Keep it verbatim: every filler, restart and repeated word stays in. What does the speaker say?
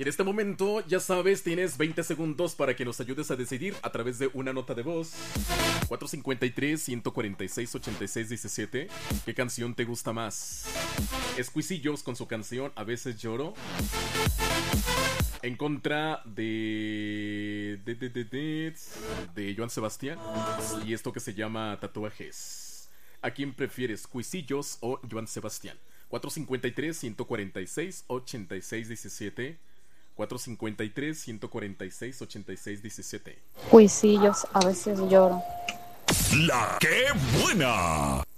Y en este momento, ya sabes, tienes veinte segundos para que nos ayudes a decidir a través de una nota de voz. cuatro cinco tres, uno cuatro seis, ocho seis uno siete. ¿Qué canción te gusta más? Escuisillos con su canción A veces lloro. En contra de de, de, de, de de Joan Sebastián. Y esto que se llama Tatuajes. ¿A quién prefieres, Cuisillos o Joan Sebastián? cuatro cinco tres, uno cuatro seis, ocho seis uno siete. cuatro cinco tres, uno cuatro seis, ocho seis uno siete. Cuisillos, a veces lloro. La que buena.